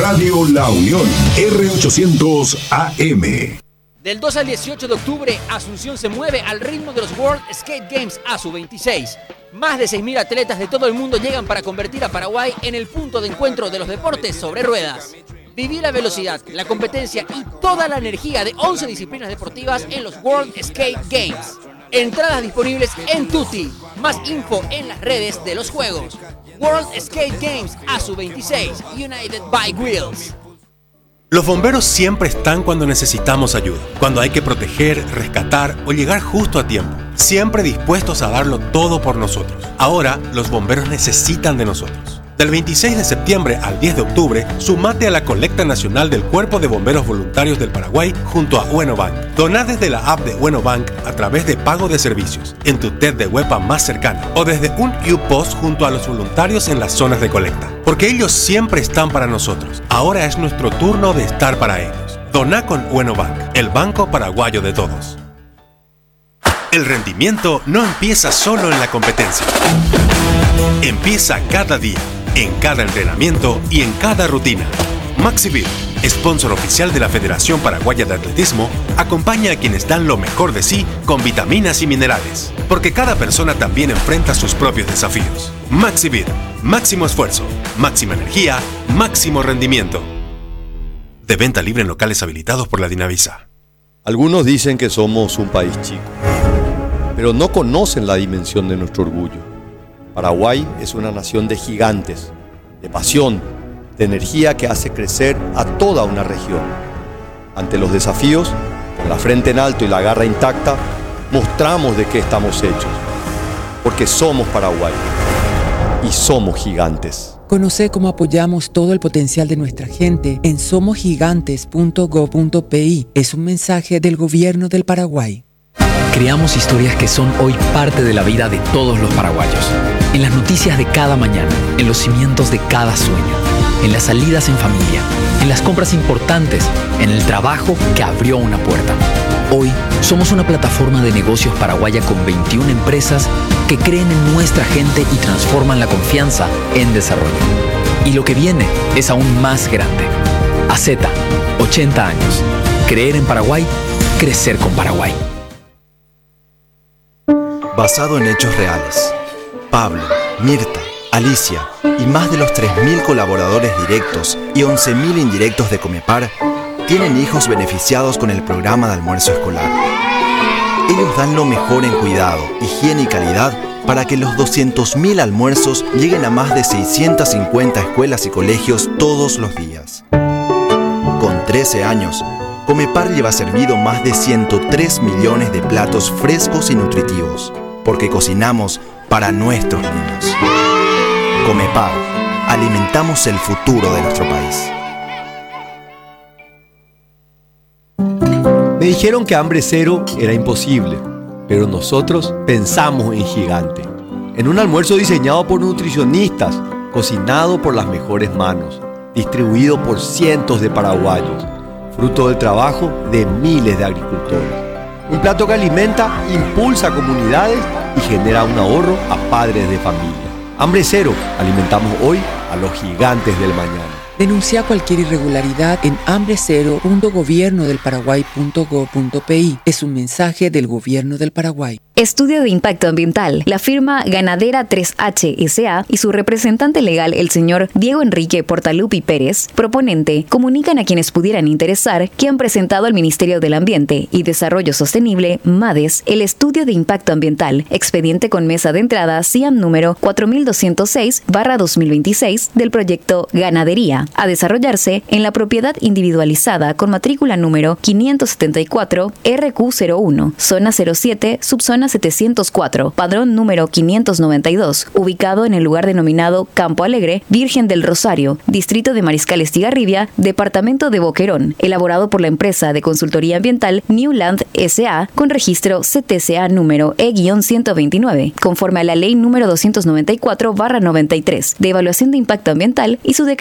Radio La Unión, R800 AM. Del 2 al 18 de octubre, Asunción se mueve al ritmo de los World Skate Games ASU26. Más de 6.000 atletas de todo el mundo llegan para convertir a Paraguay en el punto de encuentro de los deportes sobre ruedas. Viví la velocidad, la competencia y toda la energía de 11 disciplinas deportivas en los World Skate Games. Entradas disponibles en Tutti. Más info en las redes de los juegos. World Skate Games ASU26, United by Wheels. Los bomberos siempre están cuando necesitamos ayuda, cuando hay que proteger, rescatar o llegar justo a tiempo, siempre dispuestos a darlo todo por nosotros. Ahora, los bomberos necesitan de nosotros. Del 26 de septiembre al 10 de octubre, sumate a la colecta nacional del Cuerpo de Bomberos Voluntarios del Paraguay junto a Uenobank. Doná desde la app de Uenobank a través de pago de servicios, en tu TED de WEPA más cercana o desde un U-Post junto a los voluntarios en las zonas de colecta. Porque ellos siempre están para nosotros. Ahora es nuestro turno de estar para ellos. Doná con Uenobank, el banco paraguayo de todos. El rendimiento no empieza solo en la competencia. Empieza cada día, en cada entrenamiento y en cada rutina. Maxivir, sponsor oficial de la Federación Paraguaya de Atletismo, acompaña a quienes dan lo mejor de sí con vitaminas y minerales. Porque cada persona también enfrenta sus propios desafíos. Maxivir, máximo esfuerzo, máxima energía, máximo rendimiento. De venta libre en locales habilitados por la Dinavisa. Algunos dicen que somos un país chico, pero no conocen la dimensión de nuestro orgullo. Paraguay es una nación de gigantes, de pasión, de energía que hace crecer a toda una región. Ante los desafíos, con la frente en alto y la garra intacta, mostramos de qué estamos hechos. Porque somos Paraguay y somos gigantes. Conoce cómo apoyamos todo el potencial de nuestra gente en somosgigantes.go.pi. Es un mensaje del Gobierno del Paraguay. Creamos historias que son hoy parte de la vida de todos los paraguayos. En las noticias de cada mañana, en los cimientos de cada sueño, en las salidas en familia, en las compras importantes, en el trabajo que abrió una puerta. Hoy somos una plataforma de negocios paraguaya con 21 empresas que creen en nuestra gente y transforman la confianza en desarrollo. Y lo que viene es aún más grande. AZ, 80 años. Creer en Paraguay, crecer con Paraguay. Basado en hechos reales, Pablo, Mirta, Alicia y más de los 3.000 colaboradores directos y 11.000 indirectos de Comepar tienen hijos beneficiados con el programa de almuerzo escolar. Ellos dan lo mejor en cuidado, higiene y calidad para que los 200.000 almuerzos lleguen a más de 650 escuelas y colegios todos los días. Con 13 años, Comepar lleva servido más de 103 millones de platos frescos y nutritivos, porque cocinamos para nuestros niños. Comepar, alimentamos el futuro de nuestro país. Me dijeron que hambre cero era imposible, pero nosotros pensamos en gigante. En un almuerzo diseñado por nutricionistas, cocinado por las mejores manos, distribuido por cientos de paraguayos, fruto del trabajo de miles de agricultores. Un plato que alimenta, impulsa comunidades y genera un ahorro a padres de familia. Hambre cero, alimentamos hoy a los gigantes del mañana. Denuncia cualquier irregularidad en hambrecero.gobiernodelparaguay.go.pi. Es un mensaje del Gobierno del Paraguay. Estudio de impacto ambiental. La firma Ganadera 3H S.A. y su representante legal, el señor Diego Enrique Portalupi Pérez, proponente, comunican a quienes pudieran interesar que han presentado al Ministerio del Ambiente y Desarrollo Sostenible, MADES, el estudio de impacto ambiental, expediente con mesa de entrada CIAM número 4206/2026 del proyecto Ganadería, a desarrollarse en la propiedad individualizada con matrícula número 574 RQ01, zona 07, subzona 704, padrón número 592, ubicado en el lugar denominado Campo Alegre, Virgen del Rosario, distrito de Mariscal Estigarribia, departamento de Boquerón, elaborado por la empresa de consultoría ambiental Newland S.A. con registro CTCA número E-129, conforme a la ley número 294/93 de evaluación de impacto ambiental y su decreto